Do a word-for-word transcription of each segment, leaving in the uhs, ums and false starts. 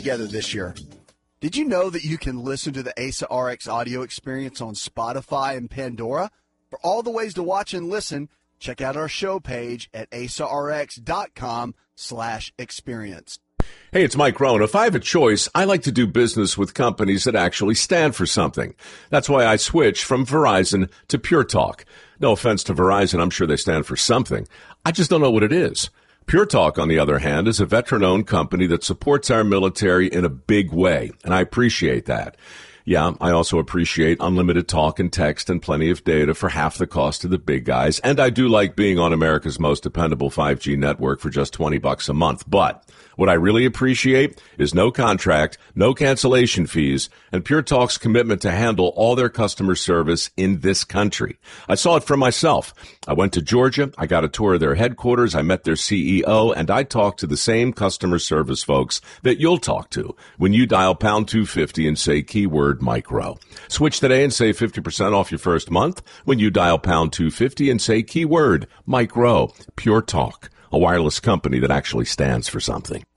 together this year. Did you know that you can listen to the A S A R X audio experience on Spotify and Pandora? For all the ways to watch and listen, check out our show page at asarx.com slash experience. Hey, it's Mike Rohn. If I have a choice, I like to do business with companies that actually stand for something. That's why I switched from Verizon to Pure Talk. No offense to Verizon, I'm sure they stand for something. I just don't know what it is. Pure Talk, on the other hand, is a veteran-owned company that supports our military in a big way, and I appreciate that. Yeah, I also appreciate unlimited talk and text and plenty of data for half the cost of the big guys, and I do like being on America's most dependable five G network for just twenty bucks a month. But what I really appreciate is no contract, no cancellation fees, and Pure Talk's commitment to handle all their customer service in this country. I saw it for myself. I went to Georgia, I got a tour of their headquarters, I met their C E O, and I talked to the same customer service folks that you'll talk to when you dial pound two fifty and say keyword micro. Switch today and save fifty percent off your first month when you dial pound two fifty and say keyword micro. Pure Talk, a wireless company that actually stands for something.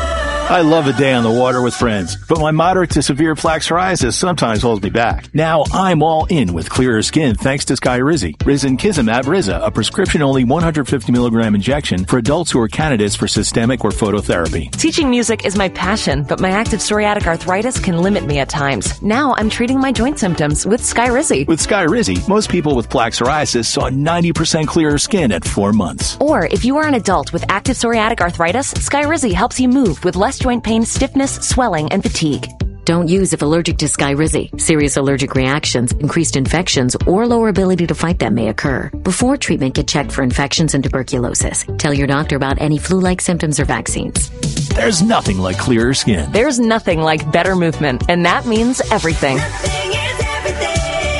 I love a day on the water with friends, but my moderate to severe plaque psoriasis sometimes holds me back. Now I'm all in with clearer skin thanks to Skyrizi. Risankizumab Riza, a prescription-only one hundred fifty milligram injection for adults who are candidates for systemic or phototherapy. Teaching music is my passion, but my active psoriatic arthritis can limit me at times. Now I'm treating my joint symptoms with Skyrizi. With Skyrizi, most people with plaque psoriasis saw ninety percent clearer skin at four months. Or if you are an adult with active psoriatic arthritis, Skyrizi helps you move with less joint pain, stiffness, swelling, and fatigue. Don't use if allergic to Skyrizi. Serious allergic reactions, increased infections, or lower ability to fight them may occur. Before treatment, get checked for infections and tuberculosis. Tell your doctor about any flu-like symptoms or vaccines. There's nothing like clearer skin. There's nothing like better movement, and that means everything. Nothing is everything.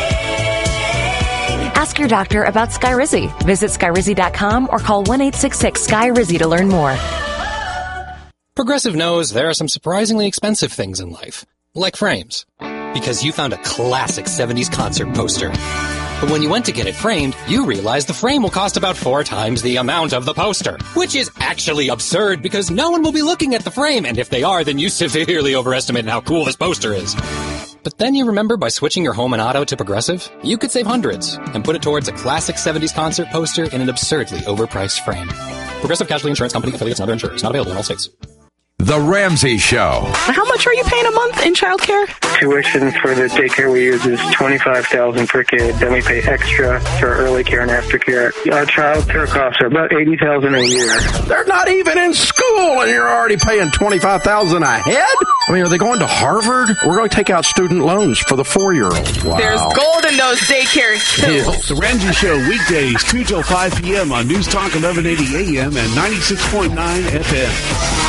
Ask your doctor about Skyrizi. Visit Skyrizi dot com or call one eight six six S K Y R I Z I to learn more. Progressive knows there are some surprisingly expensive things in life, like frames, because you found a classic seventies concert poster. But when you went to get it framed, you realized the frame will cost about four times the amount of the poster, which is actually absurd because no one will be looking at the frame, and if they are, then you severely overestimated how cool this poster is. But then you remember by switching your home and auto to Progressive, you could save hundreds and put it towards a classic seventies concert poster in an absurdly overpriced frame. Progressive Casualty Insurance Company, affiliates, and other insurers. Not available in all states. The Ramsey Show. How much are you paying a month in childcare? Tuition for the daycare we use is twenty-five thousand dollars per kid. Then we pay extra for early care and aftercare. Our child care costs are about eighty thousand dollars a year. They're not even in school, and you're already paying twenty-five thousand dollars a head? I mean, are they going to Harvard? We're going to take out student loans for the four-year-olds. Wow. There's gold in those daycare hills. The Ramsey Show, weekdays, two till five p.m. on News Talk eleven eighty A M and ninety-six point nine F M.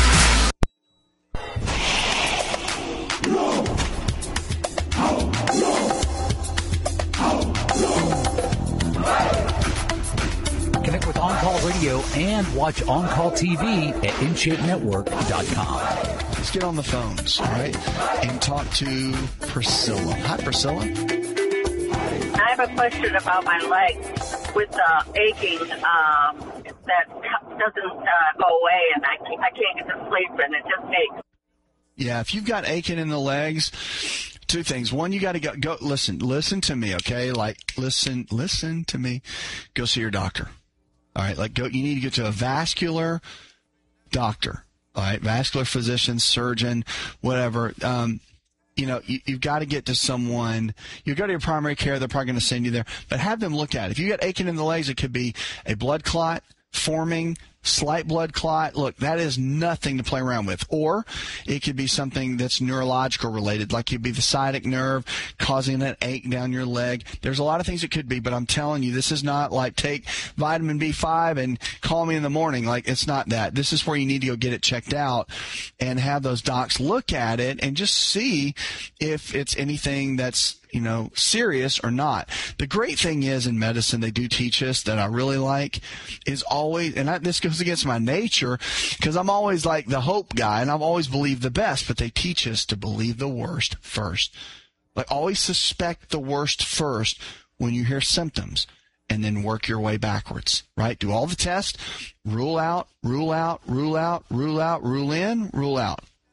Connect with On Call Radio and watch On Call T V at in shape network dot com. Let's get on the phones, all right, and talk to Priscilla. Hi, Priscilla. I have a question about my leg with uh, aching um, that doesn't uh, go away, and I can't, I can't get to sleep, and it just aches. Yeah, if you've got aching in the legs, two things. One, you got to go, go, listen, listen to me, okay? Like, listen, listen to me. Go see your doctor. All right, like, go, you need to get to a vascular doctor, all right? Vascular physician, surgeon, whatever. Um, you know, you, you've got to get to someone. You go to your primary care, they're probably going to send you there, but have them look at it. If you got aching in the legs, it could be a blood clot forming, slight blood clot. Look, that is nothing to play around with. Or it could be something that's neurological related, like it could be the sciatic nerve causing an ache down your leg. There's a lot of things it could be, but I'm telling you, this is not like take vitamin B five and call me in the morning. Like, it's not that. This is where you need to go get it checked out and have those docs look at it and just see if it's anything that's, you know, serious or not. The great thing is in medicine, they do teach us that I really like is always, and I, this goes against my nature because I'm always like the hope guy and I've always believed the best, but they teach us to believe the worst first. Like, always suspect the worst first when you hear symptoms and then work your way backwards, right? Do all the tests, rule out, rule out, rule out, rule out, rule in, rule out.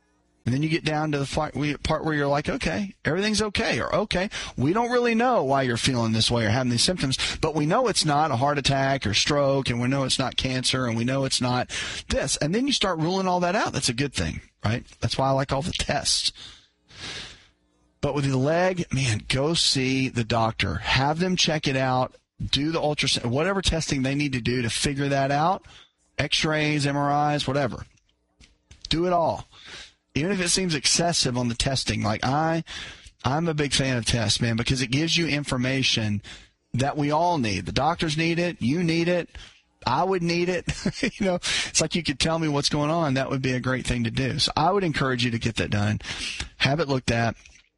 And then you get down to the part where you're like, okay, everything's okay, or okay, we don't really know why you're feeling this way or having these symptoms, but we know it's not a heart attack or stroke, and we know it's not cancer, and we know it's not this. And then you start ruling all that out. That's a good thing, right? That's why I like all the tests. But with the leg, man, go see the doctor. Have them check it out. Do the ultrasound, whatever testing they need to do to figure that out. X-rays, M R Is, whatever. Do it all. Even if it seems excessive on the testing, like I, I'm a big fan of tests, man, because it gives you information that we all need. The doctors need it. You need it. I would need it. You know, it's like you could tell me what's going on. That would be a great thing to do. So I would encourage you to get that done. Have it looked at.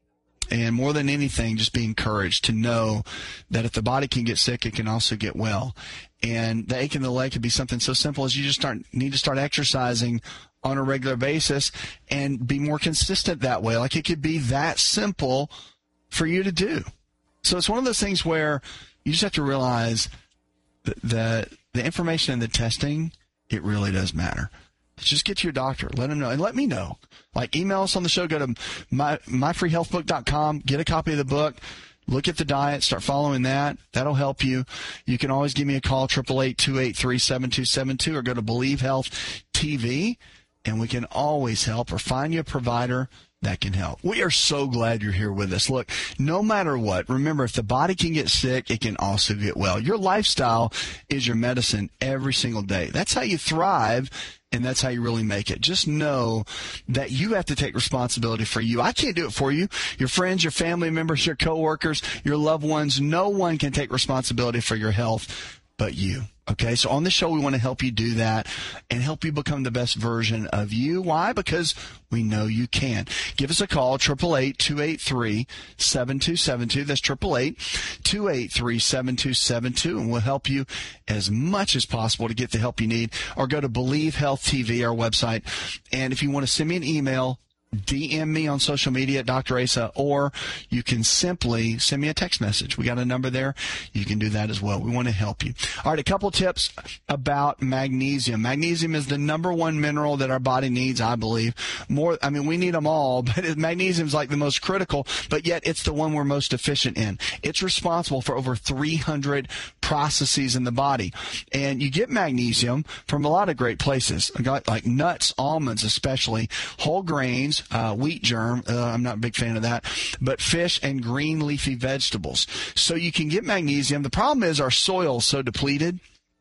And more than anything, just be encouraged to know that if the body can get sick, it can also get well. And the ache in the leg could be something so simple as you just start, need to start exercising on a regular basis and be more consistent that way. Like, it could be that simple for you to do. So it's one of those things where you just have to realize that the, the information and the testing, it really does matter. Just get to your doctor. Let them know. And let me know. Like, email us on the show. Go to my, my free health book dot com. Get a copy of the book. Look at the diet. Start following that. That'll help you. You can always give me a call, eight eight eight, two eight three, seven two seven two, or go to Believe Health T V, and we can always help, or find you a provider that can help. We are so glad you're here with us. Look, no matter what, remember, if the body can get sick, it can also get well. Your lifestyle is your medicine every single day. That's how you thrive, and that's how you really make it. Just know that you have to take responsibility for you. I can't do it for you. Your friends, your family members, your coworkers, your loved ones, no one can take responsibility for your health but you. Okay, so on the show, we want to help you do that and help you become the best version of you. Why? Because we know you can. Give us a call, eight eight eight, two eight three, seven two seven two. That's eight eight eight, two eight three, seven two seven two, and we'll help you as much as possible to get the help you need. Or go to Believe Health T V, our website. And if you want to send me an email, D M me on social media at Doctor Asa, or you can simply send me a text message. We got a number there. You can do that as well. We want to help you. All right, a couple tips about magnesium. Magnesium is the number one mineral that our body needs, I believe. More, I mean, we need them all, but magnesium is like the most critical, but yet it's the one we're most efficient in. It's responsible for over three hundred processes in the body. And you get magnesium from a lot of great places, like nuts, almonds especially, whole grains, Uh, wheat germ, uh, I'm not a big fan of that, but fish and green leafy vegetables. So you can get magnesium. The problem is our soil is so depleted.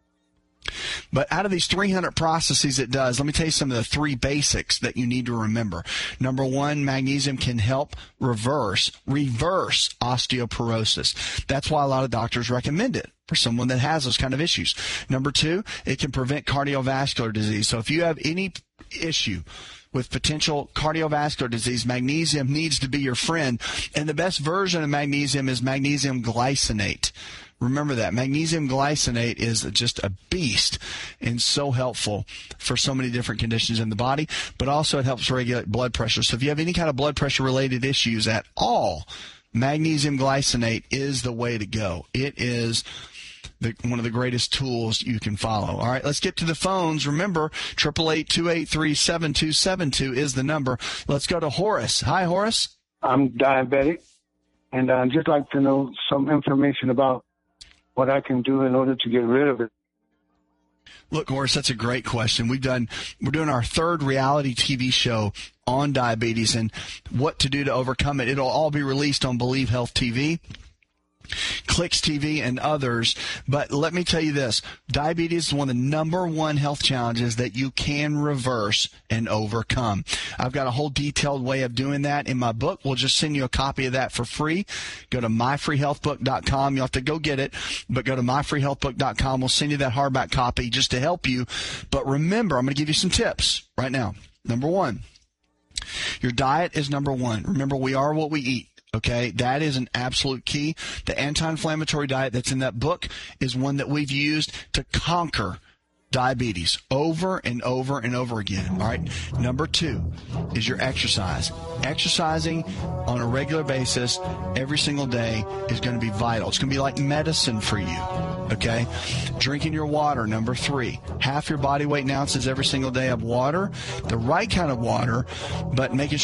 But out of these three hundred processes it does, let me tell you some of the three basics that you need to remember. Number one, magnesium can help reverse, reverse osteoporosis. That's why a lot of doctors recommend it for someone that has those kind of issues. Number two, it can prevent cardiovascular disease. So if you have any issue with potential cardiovascular disease, magnesium needs to be your friend. And the best version of magnesium is magnesium glycinate. Remember that. Magnesium glycinate is just a beast and so helpful for so many different conditions in the body, but also it helps regulate blood pressure. So if you have any kind of blood pressure related issues at all, magnesium glycinate is the way to go. It is The, one of the greatest tools you can follow. All right, let's get to the phones. Remember, eight eight eight, two eight three, seven two seven two is the number. Let's go to Horace. Hi, Horace. I'm diabetic, and I'd just like to know some information about what I can do in order to get rid of it. Look, Horace, that's a great question. We've done, we're doing our third reality T V show on diabetes and what to do to overcome it. It'll all be released on Believe Health T V, Clicks T V, and others. But let me tell you this, diabetes is one of the number one health challenges that you can reverse and overcome. I've got a whole detailed way of doing that in my book. We'll just send you a copy of that for free. Go to my free health book dot com. You'll have to go get it, but go to my free health book dot com. We'll send you that hardback copy just to help you. But remember, I'm going to give you some tips right now. Number one, your diet is number one. Remember, we are what we eat. Okay, that is an absolute key. The anti-inflammatory diet that's in that book is one that we've used to conquer diabetes over and over and over again. All right. Number two is your exercise. Exercising on a regular basis every single day is going to be vital. It's going to be like medicine for you. Okay? Drinking your water, number three. Half your body weight in ounces every single day of water, the right kind of water, but making